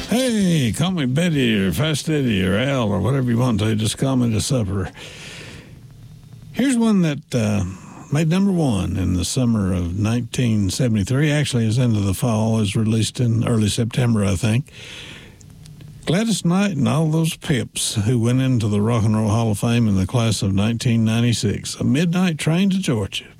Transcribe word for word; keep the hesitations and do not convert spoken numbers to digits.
Hey, call me Betty or Fast Eddie or Al or whatever you want to. Just call me to supper. Here's one that uh, made number one in the summer of nineteen seventy-three. Actually, it's into the fall. It was released in early September, I think. Gladys Knight and all those pips who went into the Rock and Roll Hall of Fame in the class of nineteen ninety-six. A Midnight Train to Georgia.